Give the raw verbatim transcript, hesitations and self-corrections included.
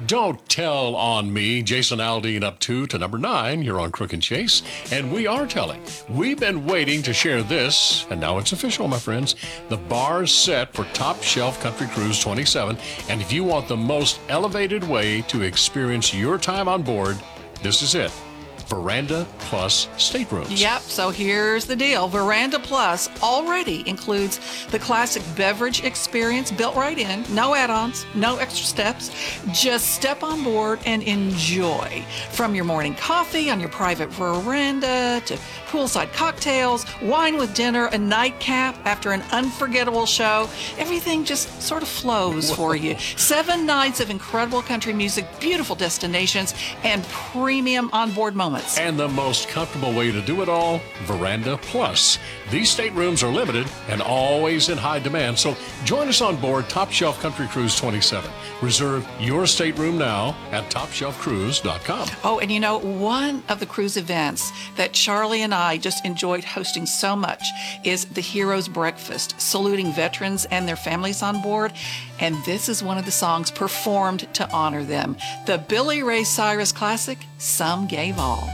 Don't tell on me. Jason Aldean up two to number nine here on Crook and Chase. And we are telling. We've been waiting to share this, and now it's official, my friends. The bar's set for Top Shelf Country Cruise twenty-seven. And if you want the most elevated way to experience your time on board, this is it. Veranda Plus staterooms. Yep, so here's the deal. Veranda Plus already includes the classic beverage experience built right in. No add-ons, no extra steps. Just step on board and enjoy. From your morning coffee on your private veranda to poolside cocktails, wine with dinner, a nightcap after an unforgettable show, everything just sort of flows for you. Seven nights of incredible country music, beautiful destinations, and premium onboard moments. And the most comfortable way to do it all, Veranda Plus. These staterooms are limited and always in high demand, so join us on board Top Shelf Country Cruise twenty-seven. Reserve your stateroom now at top shelf cruise dot com. Oh, and you know, one of the cruise events that Charlie and I just enjoyed hosting so much is the Heroes Breakfast, saluting veterans and their families on board. And this is one of the songs performed to honor them. The Billy Ray Cyrus classic, Some Gave All.